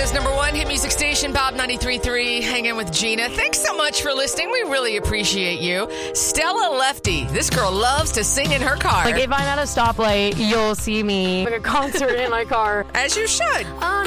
Canada's #1 hit music station, Bob 93.3, hanging with Gina. Thanks so much for listening. We really appreciate you. Stella Lefty. This girl loves to sing in her car. Like, if I'm at a stoplight, you'll see me like a concert in my car. As you should.